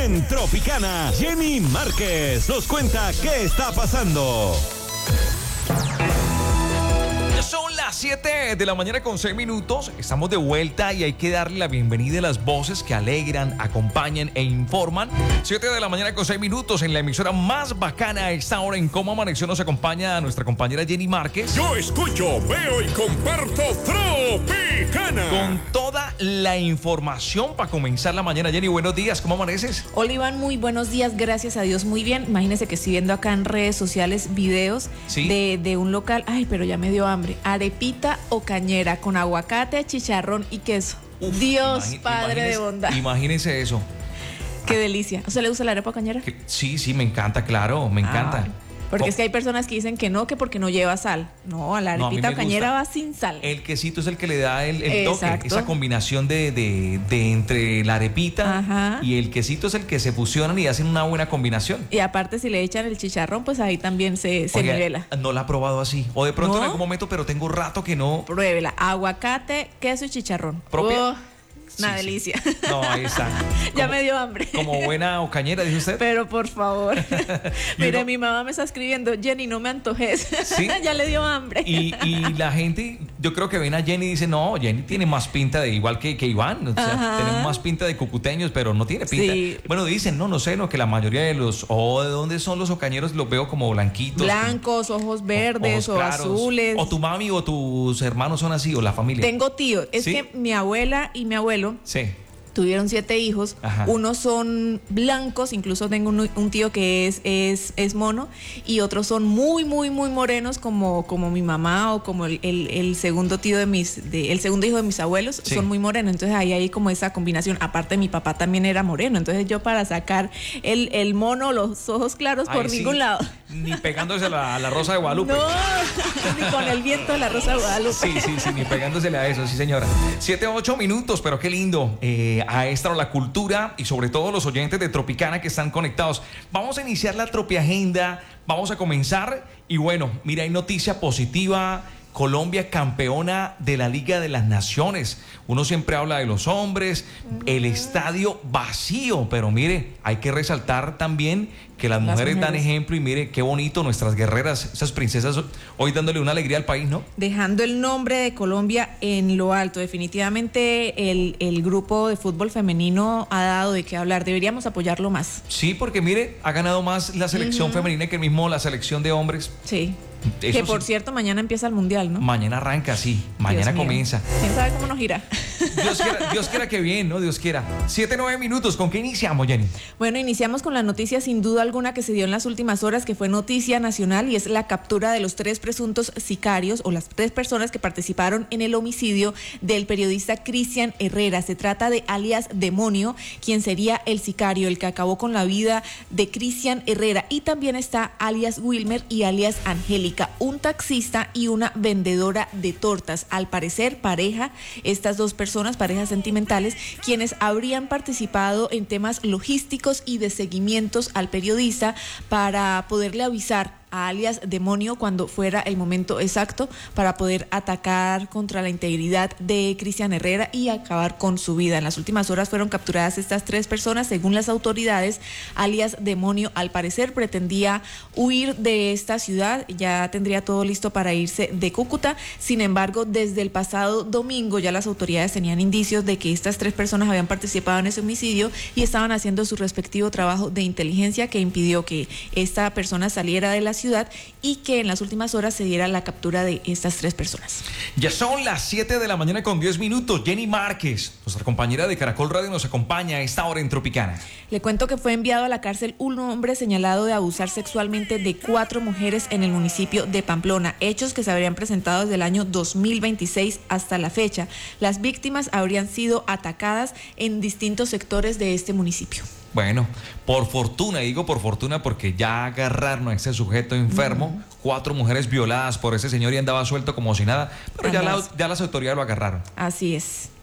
En Tropicana, Jenny Márquez nos cuenta qué está pasando. Son las 7 de la mañana con 6 minutos. Estamos de vuelta y hay que darle la bienvenida a las voces que alegran, acompañan e informan. 7 de la mañana con 6 minutos en la emisora más bacana a esta hora. En Cómo Amaneció nos acompaña nuestra compañera Jenny Márquez. Yo escucho, veo y comparto Tropicana. Con toda la información para comenzar la mañana. Jenny, buenos días, ¿cómo amaneces? Hola Iván, muy buenos días, gracias a Dios, muy bien. Imagínense que estoy viendo acá en redes sociales videos ¿Sí? de un local, ay, pero ya me dio hambre, arepita o cañera con aguacate, chicharrón y queso. Uf, Dios, Padre de bondad. Imagínese eso. Qué delicia. ¿Usted le gusta la arepa o cañera? Sí, me encanta, claro, me encanta. Porque es que hay personas que dicen que no, que porque no lleva sal. No, a la No, a mí arepita me o cañera gusta. va sin sal. El quesito es el que le da el toque, Exacto. esa combinación de entre la arepita Ajá. y el quesito es el que se fusionan y hacen una buena combinación. Y aparte si le echan el chicharrón, pues ahí también se Oiga, nivela. no la he probado así. O de pronto ¿No? en algún momento, pero tengo rato que no. Pruébela, aguacate, queso y chicharrón. ¿Propia? Oh, una Sí, sí. delicia. No, ahí está. Ya me dio hambre. Como buena ocañera, dice usted. Pero por favor. Y Mire, uno- mi mamá me está escribiendo, Jenny, no me antojes. ¿Sí? Ya le dio hambre. Y la gente, yo creo que ven a Jenny y dice, no, Jenny tiene más pinta de igual que Iván. O sea, Ajá. tenemos más pinta de cucuteños, pero no tiene pinta. Sí. Bueno, dicen, no sé, no, que la mayoría de los, de dónde son los ocañeros, los veo como blanquitos. Blancos, ojos verdes ojos o claros. azules. O tu mami o tus hermanos son así, o la familia. Tengo tíos. Es ¿Sí? que mi abuela y mi abuelo Sí. tuvieron 7 hijos. Ajá. Unos son blancos, incluso tengo un tío que es mono, y otros son muy morenos, como mi mamá o como el segundo tío el segundo hijo de mis abuelos, Sí. son muy morenos. Entonces ahí hay como esa combinación. Aparte, mi papá también era moreno. Entonces yo, para sacar el mono, los ojos claros, Ay, por sí. ningún lado. Ni pegándose a la Rosa de Guadalupe. No, ni con el viento de la Rosa de Guadalupe. Sí, ni pegándosele a eso, sí señora. 7-8 minutos, pero qué lindo. A esta hora la cultura y sobre todo los oyentes de Tropicana que están conectados. Vamos a iniciar la Tropiagenda, vamos a comenzar y bueno, mira, hay noticia positiva. Colombia campeona de la Liga de las Naciones. Uno siempre habla de los hombres, el estadio vacío, pero mire, hay que resaltar también que las mujeres dan ejemplo y mire qué bonito nuestras guerreras, esas princesas hoy dándole una alegría al país, ¿no? Dejando el nombre de Colombia en lo alto. Definitivamente el grupo de fútbol femenino ha dado de qué hablar. Deberíamos apoyarlo más. Sí, porque mire, ha ganado más la selección femenina que la selección de hombres. Sí. Eso Que por sí. cierto, mañana empieza el mundial, ¿no? Mañana arranca, sí, mañana Dios mío. comienza. ¿Quién sabe cómo nos irá? Dios quiera que bien, ¿no? Dios quiera. 7-9 minutos, ¿con qué iniciamos, Jenny? Bueno, iniciamos con la noticia sin duda alguna que se dio en las últimas horas, que fue noticia nacional, y es la captura de los 3 presuntos sicarios, o las 3 personas que participaron en el homicidio del periodista Cristian Herrera. Se trata de alias Demonio, quien sería el sicario, el que acabó con la vida de Cristian Herrera. Y también está alias Wilmer y alias Angélica, un taxista y una vendedora de tortas. Al parecer, estas 2 personas, parejas sentimentales, quienes habrían participado en temas logísticos y de seguimientos al periodista para poderle avisar a alias Demonio cuando fuera el momento exacto para poder atacar contra la integridad de Cristian Herrera y acabar con su vida. En las últimas horas fueron capturadas estas 3 personas. Según las autoridades, alias Demonio al parecer pretendía huir de esta ciudad, ya tendría todo listo para irse de Cúcuta. Sin embargo, desde el pasado domingo ya las autoridades tenían indicios de que estas 3 personas habían participado en ese homicidio y estaban haciendo su respectivo trabajo de inteligencia que impidió que esta persona saliera de la ciudad y que en las últimas horas se diera la captura de estas 3 personas. Ya son las 7 de la mañana con 10 minutos. Jenny Márquez, nuestra compañera de Caracol Radio, nos acompaña a esta hora en Tropicana. Le cuento que fue enviado a la cárcel un hombre señalado de abusar sexualmente de 4 mujeres en el municipio de Pamplona, hechos que se habrían presentado desde el año 2026 hasta la fecha. Las víctimas habrían sido atacadas en distintos sectores de este municipio. Bueno, por fortuna, digo por fortuna porque ya agarraron a ese sujeto enfermo, 4 mujeres violadas por ese señor y andaba suelto como si nada, pero ya las autoridades lo agarraron. Así es.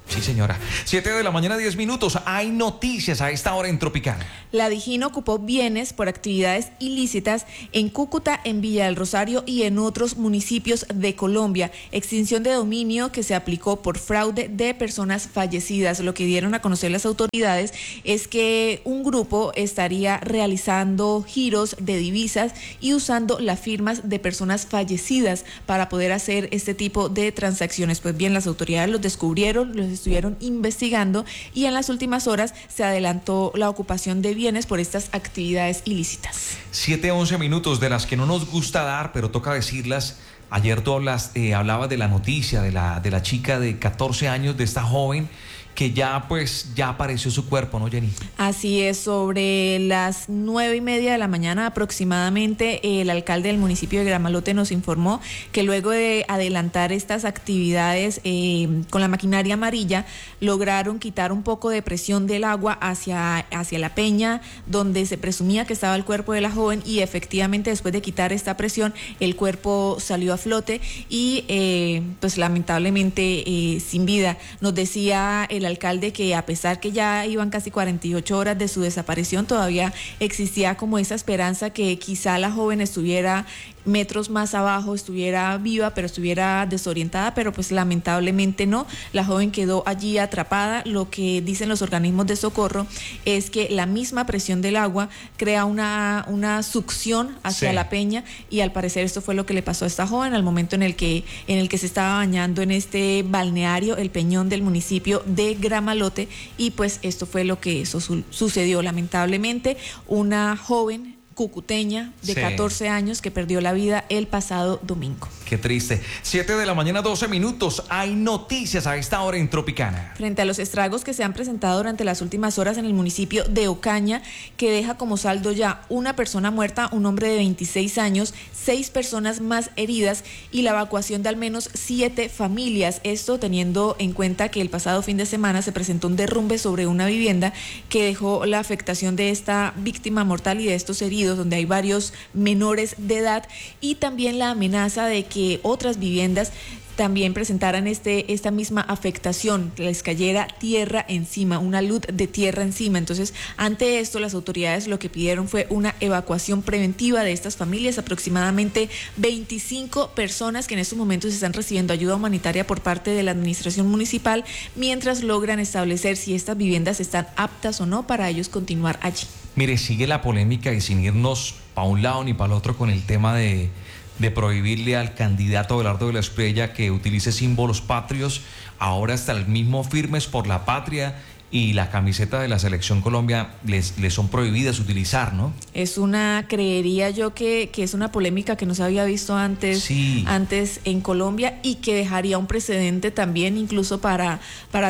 Sí, señora. 7 de la mañana, 10 minutos. Hay noticias a esta hora en Tropicana. La Dijín ocupó bienes por actividades ilícitas en Cúcuta, en Villa del Rosario y en otros municipios de Colombia. Extinción de dominio que se aplicó por fraude de personas fallecidas. Lo que dieron a conocer las autoridades es que un grupo estaría realizando giros de divisas y usando las firmas de personas fallecidas para poder hacer este tipo de transacciones. Pues bien, las autoridades los descubrieron, los estuvieron investigando y en las últimas horas se adelantó la ocupación de bienes por estas actividades ilícitas. 7:11 minutos, de las que no nos gusta dar, pero toca decirlas. Ayer tú hablabas de la noticia de la chica de 14 años, de esta joven que ya apareció su cuerpo, ¿no, Jenny? Así es, sobre las 9:30 de la mañana aproximadamente, el alcalde del municipio de Gramalote nos informó que luego de adelantar estas actividades con la maquinaria amarilla, lograron quitar un poco de presión del agua hacia la peña donde se presumía que estaba el cuerpo de la joven, y efectivamente después de quitar esta presión el cuerpo salió a flote y pues lamentablemente sin vida. Nos decía el alcalde que a pesar que ya iban casi 48 horas de su desaparición, todavía existía como esa esperanza que quizá la joven estuviera metros más abajo, estuviera viva, pero estuviera desorientada, pero pues lamentablemente no. La joven quedó allí atrapada. Lo que dicen los organismos de socorro es que la misma presión del agua crea una succión hacia la peña, y al parecer esto fue lo que le pasó a esta joven al momento en el que se estaba bañando en este balneario, el Peñón del municipio de Gramalote, y pues esto fue lo que sucedió. Lamentablemente, una joven cucuteña de 14 años que perdió la vida el pasado domingo. Qué triste. 7 de la mañana, 12 minutos. Hay noticias a esta hora en Tropicana. Frente a los estragos que se han presentado durante las últimas horas en el municipio de Ocaña, que deja como saldo ya una persona muerta, un hombre de 26 años, 6 personas más heridas y la evacuación de al menos 7 familias. Esto teniendo en cuenta que el pasado fin de semana se presentó un derrumbe sobre una vivienda que dejó la afectación de esta víctima mortal y de estos heridos, donde hay varios menores de edad, y también la amenaza de que otras viviendas también presentaran esta misma afectación, les cayera tierra encima, una luz de tierra encima. Entonces, ante esto, las autoridades lo que pidieron fue una evacuación preventiva de estas familias, aproximadamente 25 personas que en estos momentos están recibiendo ayuda humanitaria por parte de la administración municipal, mientras logran establecer si estas viviendas están aptas o no para ellos continuar allí. Mire, sigue la polémica y sin irnos para un lado ni para el otro con el tema de prohibirle al candidato Abelardo de la Espriella que utilice símbolos patrios. Ahora hasta el mismo Firmes por la Patria y la camiseta de la Selección Colombia les son prohibidas utilizar, ¿no? Creería yo que es una polémica que no se había visto antes en Colombia, y que dejaría un precedente también incluso para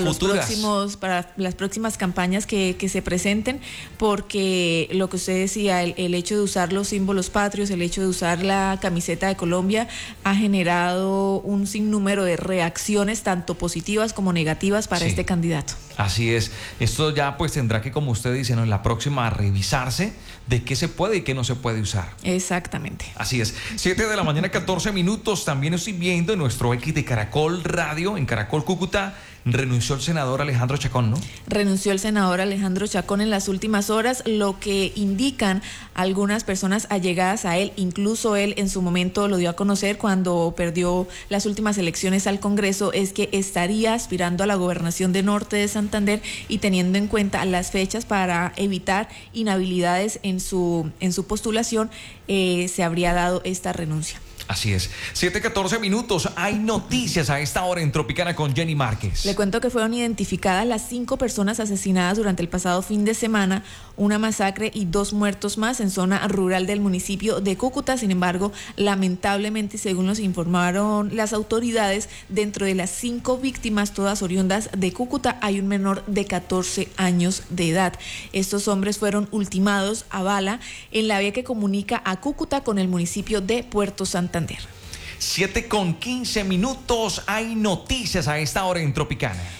las próximas campañas que se presenten, porque lo que usted decía, el hecho de usar los símbolos patrios, el hecho de usar la camiseta de Colombia ha generado un sinnúmero de reacciones tanto positivas como negativas para este candidato. Así es. Esto ya pues tendrá que, como usted dice, ¿no?, en la próxima revisarse de qué se puede y qué no se puede usar. Exactamente. Así es. 7 de la mañana, 14 minutos. También estoy viendo en nuestro X de Caracol Radio, en Caracol Cúcuta, renunció el senador Alejandro Chacón, ¿no? Renunció el senador Alejandro Chacón en las últimas horas, lo que indican algunas personas allegadas a él. Incluso él en su momento lo dio a conocer cuando perdió las últimas elecciones al Congreso, es que estaría aspirando a la gobernación de Norte de Santander, y teniendo en cuenta las fechas para evitar inhabilidades en su postulación, se habría dado esta renuncia. Así es. 7:14 minutos. Hay noticias a esta hora en Tropicana con Jenny Márquez. Le cuento que fueron identificadas las 5 personas asesinadas durante el pasado fin de semana, una masacre y 2 muertos más en zona rural del municipio de Cúcuta. Sin embargo, lamentablemente, según nos informaron las autoridades, dentro de las 5 víctimas, todas oriundas de Cúcuta, hay un menor de 14 años de edad. Estos hombres fueron ultimados a bala en la vía que comunica a Cúcuta con el municipio de Puerto Santander. 7:15 minutos. Hay noticias a esta hora en Tropicana.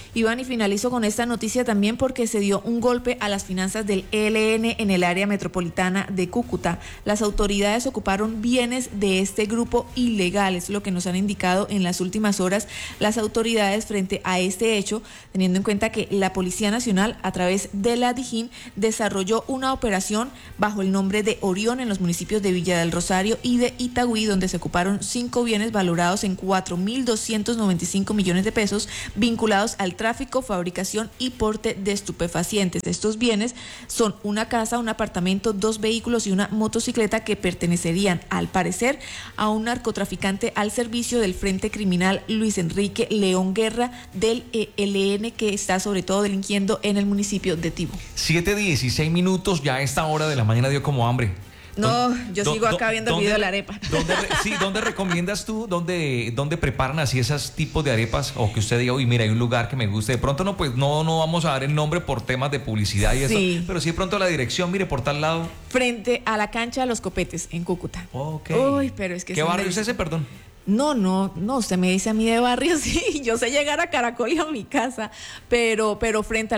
Iván, y finalizo con esta noticia también porque se dio un golpe a las finanzas del ELN en el área metropolitana de Cúcuta. Las autoridades ocuparon bienes de este grupo ilegal, es lo que nos han indicado en las últimas horas las autoridades frente a este hecho, teniendo en cuenta que la Policía Nacional, a través de la DIJÍN, desarrolló una operación bajo el nombre de Orión en los municipios de Villa del Rosario y de Itagüí, donde se ocuparon 5 bienes valorados en 4.295 millones de pesos vinculados al tráfico, fabricación y porte de estupefacientes. Estos bienes son una casa, un apartamento, 2 vehículos y una motocicleta que pertenecerían, al parecer, a un narcotraficante al servicio del Frente Criminal Luis Enrique León Guerra del ELN, que está sobre todo delinquiendo en el municipio de Tibú. 7:16, ya a esta hora de la mañana dio como hambre. No, yo sigo acá viendo el video de la arepa. ¿Dónde recomiendas tú? ¿Dónde preparan así esos tipos de arepas? O que usted diga, uy, mira, hay un lugar que me guste. De pronto no, pues no vamos a dar el nombre por temas de publicidad y Sí. eso. Pero sí de pronto la dirección, mire, por tal lado. Frente a la cancha de los Copetes, en Cúcuta. Ok. Uy, pero es que... ¿Qué barrio es ese, perdón? No, usted me dice a mí de barrio, sí, yo sé llegar a Caracol y a mi casa, pero frente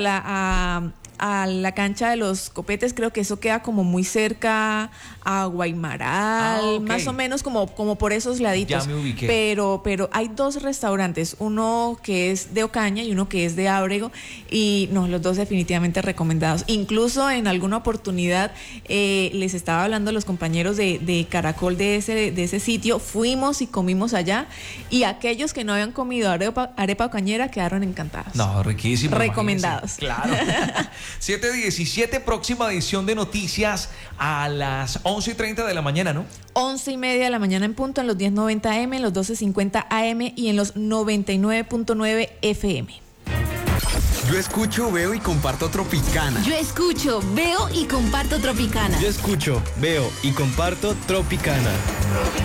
a la cancha de los Copetes, creo que eso queda como muy cerca a Guaymaral, ok. más o menos como por esos laditos. Ya me ubiqué. Pero hay 2 restaurantes, uno que es de Ocaña y uno que es de Ábrego, y no, los 2 definitivamente recomendados. Incluso en alguna oportunidad les estaba hablando a los compañeros de Caracol de ese sitio, fuimos y comimos allá, y aquellos que no habían comido arepa ocañera quedaron encantados. No, riquísimo. Recomendados. Imagínese. Claro. 7:17, próxima edición de noticias a las 11:30 de la mañana, ¿no? 11:30 de la mañana en punto, en los 1090 AM, en los 1250 AM y en los 99.9 FM. Yo escucho, veo y comparto Tropicana. Yo escucho, veo y comparto Tropicana. Yo escucho, veo y comparto Tropicana.